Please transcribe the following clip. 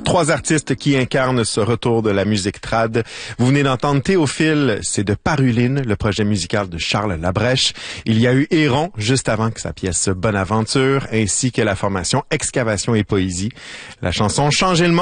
Trois artistes qui incarnent ce retour de la musique trad. Vous venez d'entendre Théophile, c'est de Paruline, le projet musical de Charles Labrèche. Il y a eu Héron, juste avant que sa pièce Bonne Aventure, ainsi que la formation Excavation et Poésie. La chanson Changez le monde